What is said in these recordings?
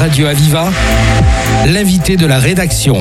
Radio Aviva, l'invité de la rédaction.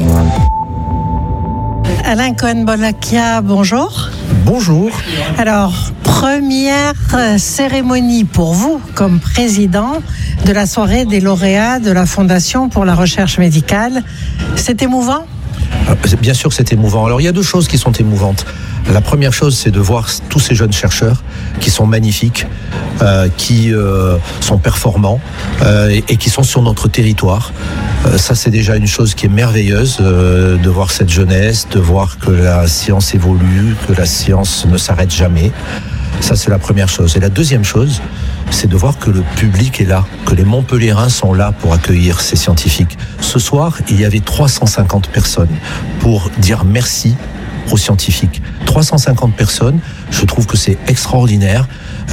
Alain Cohen-Bolakia, bonjour. Bonjour. Alors, première cérémonie pour vous comme président de la soirée des lauréats de la Fondation pour la recherche médicale. C'est émouvant ? Bien sûr que c'est émouvant. Alors il y a deux choses qui sont émouvantes. La première chose, c'est de voir tous ces jeunes chercheurs qui sont magnifiques, qui sont performants et qui sont sur notre territoire. Ça, c'est déjà une chose qui est merveilleuse, de voir cette jeunesse, de voir que la science évolue, que la science ne s'arrête jamais. Ça, c'est la première chose. Et la deuxième chose, c'est de voir que le public est là, que les Montpelliérains sont là pour accueillir ces scientifiques. Ce soir, il y avait 350 personnes pour dire merci aux scientifiques. 350 personnes, je trouve que c'est extraordinaire.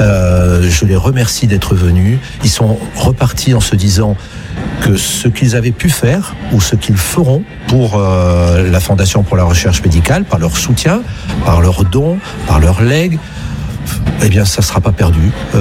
Je les remercie d'être venus. Ils sont repartis en se disant que ce qu'ils avaient pu faire ou ce qu'ils feront pour la Fondation pour la recherche médicale, par leur soutien, par leurs dons, par leurs legs, eh bien, ça ne sera pas perdu,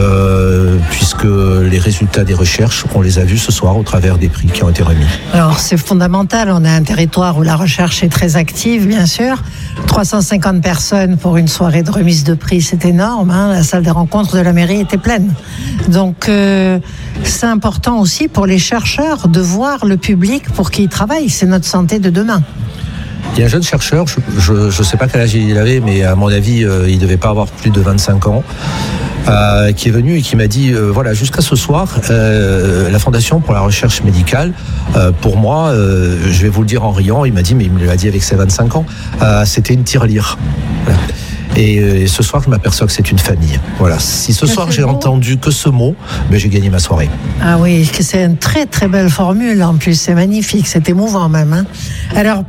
puisque les résultats des recherches, on les a vus ce soir au travers des prix qui ont été remis. Alors, c'est fondamental. On a un territoire où la recherche est très active, bien sûr. 350 personnes pour une soirée de remise de prix, c'est énorme. La salle des rencontres de la mairie était pleine. Donc, c'est important aussi pour les chercheurs de voir le public pour qui ils travaillent. C'est notre santé de demain. Il y a un jeune chercheur, je ne sais pas quel âge il avait, mais à mon avis, il ne devait pas avoir plus de 25 ans, qui est venu et qui m'a dit, voilà, jusqu'à ce soir, la Fondation pour la recherche médicale, pour moi, je vais vous le dire en riant, il m'a dit, mais il me l'a dit avec ses 25 ans, c'était une tirelire. Voilà. Et ce soir, je m'aperçois que c'est une famille. Voilà. Si ce soir, j'ai entendu que ce mot, ben, j'ai gagné ma soirée. Ah oui, c'est une très très belle formule en plus. C'est magnifique, c'est émouvant même. Alors,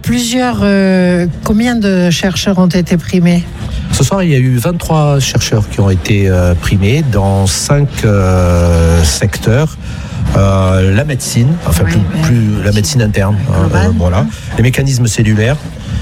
combien de chercheurs ont été primés ? Ce soir, il y a eu 23 chercheurs qui ont été primés dans 5 secteurs. La médecine, enfin plus la médecine interne, voilà, les mécanismes cellulaires,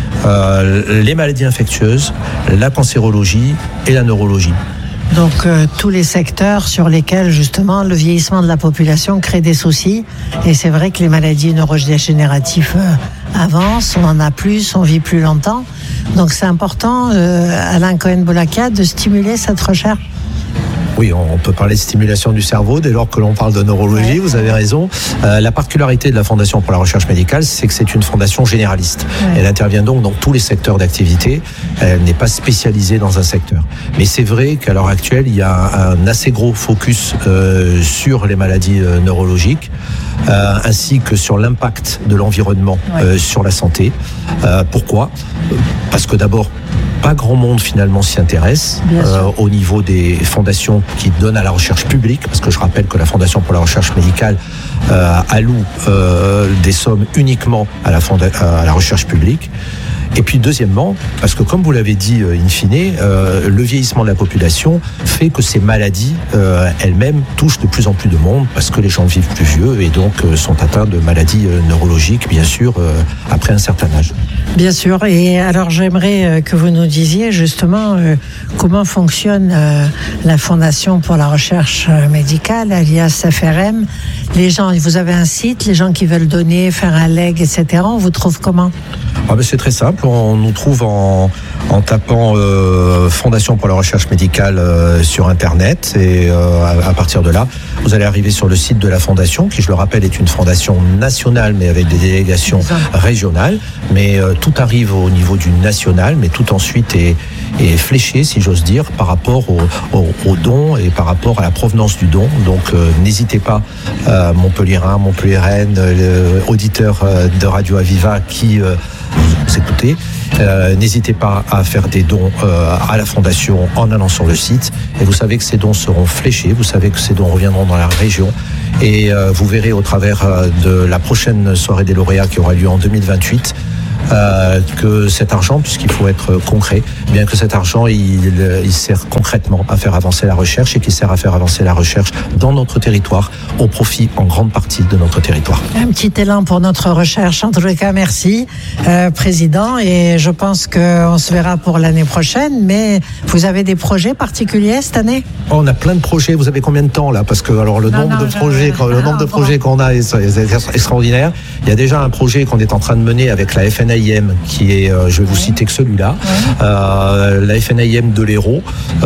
les maladies infectieuses, la cancérologie et la neurologie. Donc tous les secteurs sur lesquels justement le vieillissement de la population crée des soucis. Et c'est vrai que les maladies neurodégénératives avancent, on en a plus, on vit plus longtemps. Donc c'est important, Alain Cohen-Bolakia, de stimuler cette recherche. Oui, on peut parler de stimulation du cerveau dès lors que l'on parle de neurologie, vous avez raison. La particularité de la Fondation pour la recherche médicale, c'est que c'est une fondation généraliste. Elle intervient donc dans tous les secteurs d'activité, elle n'est pas spécialisée dans un secteur. Mais c'est vrai qu'à l'heure actuelle, il y a un assez gros focus sur les maladies neurologiques, ainsi que sur l'impact de l'environnement sur la santé. Pourquoi ? Parce que d'abord, pas grand monde finalement s'y intéresse au niveau des fondations qui donnent à la recherche publique, parce que je rappelle que la Fondation pour la recherche médicale alloue des sommes uniquement à la recherche publique. Et puis deuxièmement, parce que comme vous l'avez dit in fine, le vieillissement de la population fait que ces maladies elles-mêmes touchent de plus en plus de monde, parce que les gens vivent plus vieux et donc sont atteints de maladies neurologiques, bien sûr, après un certain âge. Bien sûr, et alors j'aimerais que vous nous disiez justement comment fonctionne la Fondation pour la recherche médicale, alias FRM. Les gens, vous avez un site, les gens qui veulent donner, faire un leg, etc., on vous trouve comment ? C'est très simple, on nous trouve en tapant Fondation pour la recherche médicale sur Internet, et à partir de là, vous allez arriver sur le site de la Fondation, qui, je le rappelle, est une fondation nationale, mais avec des délégations régionales. Mais tout arrive au niveau du national, mais tout ensuite est fléché, si j'ose dire, par rapport aux dons et par rapport à la provenance du don. Donc n'hésitez pas, Montpelliérains, Montpelliéraines, auditeurs de Radio Aviva qui vous écoutez, n'hésitez pas à faire des dons à la Fondation en allant sur le site, et vous savez que ces dons seront fléchés, vous savez que ces dons reviendront dans la région, et vous verrez au travers de la prochaine soirée des lauréats qui aura lieu en 2028 que cet argent, puisqu'il faut être concret, bien que cet argent, il sert concrètement à faire avancer la recherche et qu'il sert à faire avancer la recherche dans notre territoire, au profit en grande partie de notre territoire. Un petit élan pour notre recherche. En tous les cas, merci, Président. Et je pense qu'on se verra pour l'année prochaine. Mais vous avez des projets particuliers cette année ? On a plein de projets. Vous avez combien de temps là ? Parce que alors le nombre de projets qu'on a est extraordinaire. Il y a déjà un projet qu'on est en train de mener avec la FNAIM, qui est, je vais vous citer que celui-là. La FNAIM de l'Hérault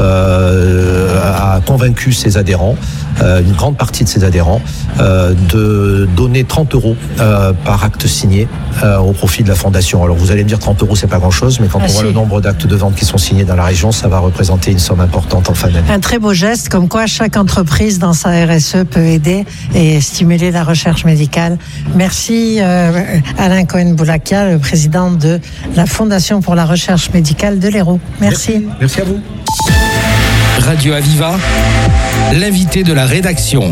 a convaincu ses adhérents, une grande partie de ses adhérents, de donner 30 € par acte signé au profit de la fondation. Alors vous allez me dire 30 € c'est pas grand-chose, mais quand on voit le nombre d'actes de vente qui sont signés dans la région, ça va représenter une somme importante en fin d'année. Un très beau geste, comme quoi chaque entreprise dans sa RSE peut aider et stimuler la recherche médicale. Merci Alain Cohen-Boulakia, le président de la Fondation pour la recherche médicale de l'Hérault. Merci. Merci à vous. Radio Aviva, l'invité de la rédaction.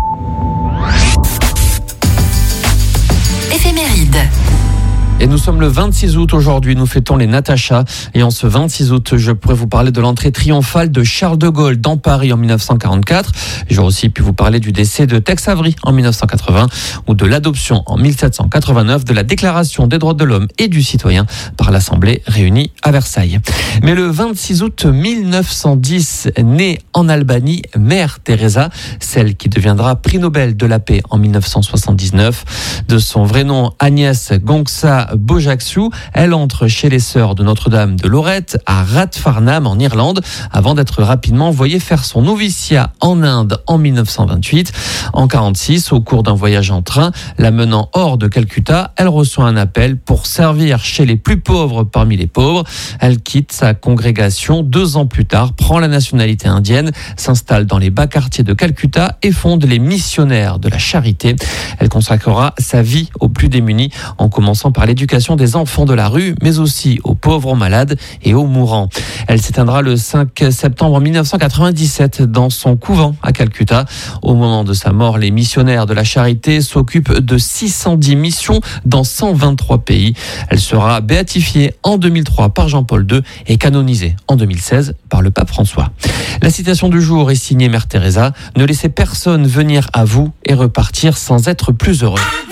Éphéméride. Et nous sommes le 26 août aujourd'hui, nous fêtons les Natacha. Et en ce 26 août, je pourrais vous parler de l'entrée triomphale de Charles de Gaulle dans Paris en 1944. J'aurais aussi pu vous parler du décès de Tex Avery en 1980 ou de l'adoption en 1789 de la Déclaration des droits de l'homme et du citoyen par l'Assemblée réunie à Versailles. Mais le 26 août 1910, naît en Albanie Mère Teresa, celle qui deviendra prix Nobel de la paix en 1979. De son vrai nom Agnès Gongsa Bojaxhiu, elle entre chez les sœurs de Notre-Dame de Lorette à Rathfarnham en Irlande avant d'être rapidement envoyée faire son noviciat en Inde en 1928. En 1946, au cours d'un voyage en train la menant hors de Calcutta, elle reçoit un appel pour servir chez les plus pauvres parmi les pauvres. Elle quitte sa congrégation 2 ans plus tard, prend la nationalité indienne, s'installe dans les bas quartiers de Calcutta et fonde les missionnaires de la charité. Elle consacrera sa vie aux plus démunis en commençant par l'éducation des enfants de la rue, mais aussi aux pauvres malades et aux mourants. Elle s'éteindra le 5 septembre 1997 dans son couvent à Calcutta. Au moment de sa mort, les missionnaires de la charité s'occupent de 610 missions dans 123 pays. Elle sera béatifiée en 2003 par Jean-Paul II et canonisée en 2016 par le pape François. La citation du jour est signée Mère Teresa. Ne laissez personne venir à vous et repartir sans être plus heureux.